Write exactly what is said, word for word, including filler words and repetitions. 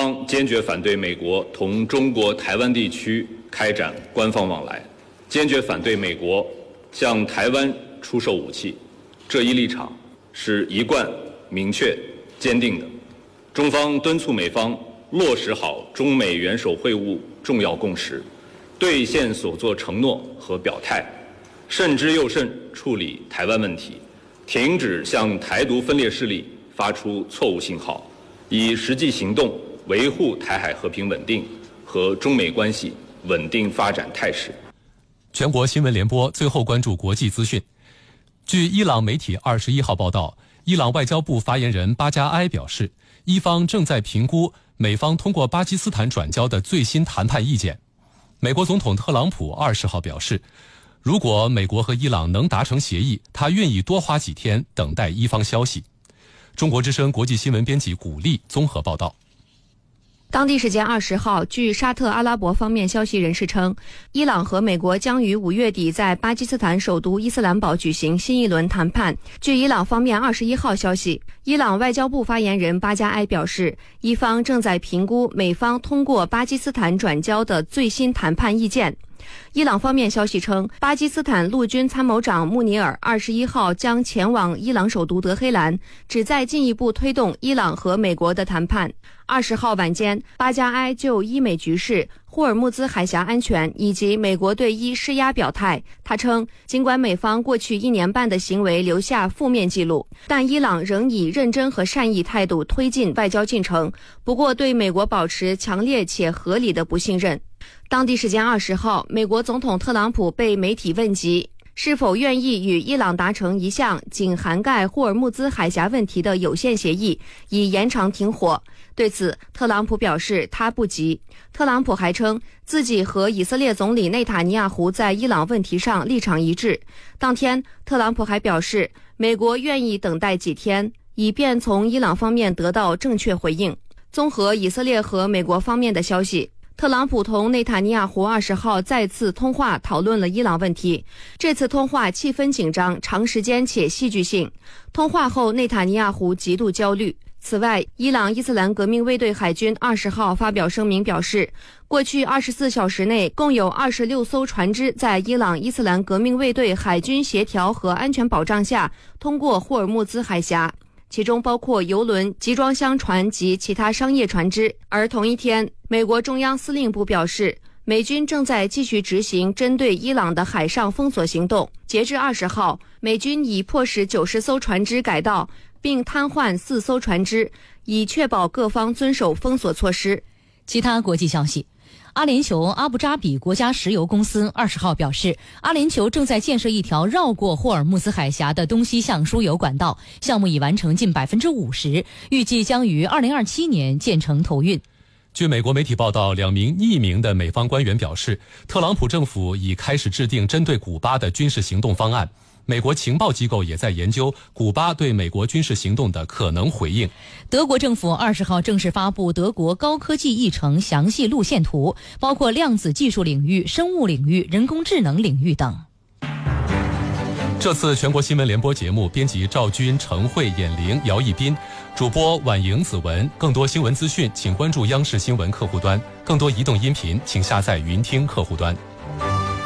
方坚决反对美国同中国台湾地区开展官方往来，坚决反对美国向台湾出售武器。这一立场是一贯明确坚定的。中方敦促美方落实好中美元首会晤重要共识，兑现所作承诺和表态，慎之又慎处理台湾问题，停止向台独分裂势力发出错误信号，以实际行动维护台海和平稳定和中美关系稳定发展态势。 全国新闻联播最后关注国际资讯。据伊朗媒体二十一号报道，伊朗外交部发言人巴加埃表示，伊方正在评估美方通过巴基斯坦转交的最新谈判意见。美国总统特朗普二十号表示，如果美国和伊朗能达成协议，他愿意多花几天等待伊方消息。中国之声国际新闻编辑古丽综合报道。 当地时间二十号，据沙特阿拉伯方面消息人士称，伊朗和美国将于五月底在巴基斯坦首都伊斯兰堡举行新一轮谈判。据伊朗方面二十一号消息，伊朗外交部发言人巴加埃表示，伊方正在评估美方通过巴基斯坦转交的最新谈判意见。伊朗方面消息称，巴基斯坦陆军参谋长穆尼尔二十一号将前往伊朗首都德黑兰，旨在进一步推动伊朗和美国的谈判。二十号晚间，巴加埃就伊美局势、霍尔木兹海峡安全以及美国对伊施压表态。他称，尽管美方过去一年半的行为留下负面记录，但伊朗仍以认真和善意态度推进外交进程，不过对美国保持强烈且合理的不信任。当地时间二十号，美国总统特朗普被媒体问及是否愿意与伊朗达成一项仅涵盖霍尔木兹海峡问题的有限协议，以延长停火。对此，特朗普表示他不急。特朗普还称自己和以色列总理内塔尼亚胡在伊朗问题上立场一致。当天，特朗普还表示，美国愿意等待几天，以便从伊朗方面得到正确回应。综合以色列和美国方面的消息，特朗普同内塔尼亚胡二十号再次通话，讨论了伊朗问题。这次通话气氛紧张、长时间且戏剧性。通话后，内塔尼亚胡极度焦虑。此外，伊朗伊斯兰革命卫队海军二十号发表声明表示，过去二十四小时内共有二十六艘船只在伊朗伊斯兰革命卫队海军协调和安全保障下通过霍尔木兹海峡，其中包括油轮、集装箱船及其他商业船只。而同一天，美国中央司令部表示，美军正在继续执行针对伊朗的海上封锁行动。截至二十号，美军已迫使九十艘船只改道，并瘫痪四艘船只，以确保各方遵守封锁措施。 其他国际消息，阿联酋阿布扎比国家石油公司二十号表示，阿联酋正在建设一条绕过霍尔木兹海峡的东西向输油管道，项目已完成近百分之五十，预计将于二零二七年建成投运。 据美国媒体报道，两名匿名的美方官员表示，特朗普政府已开始制定针对古巴的军事行动方案。美国情报机构也在研究古巴对美国军事行动的可能回应。 德国政府二十号正式发布德国高科技议程详细路线图，包括量子技术领域、生物领域、人工智能领域等。 这次全国新闻联播节目编辑赵军、程慧、闫玲、姚一斌，主播婉莹、子文。更多新闻资讯请关注央视新闻客户端，更多移动音频请下载云听客户端。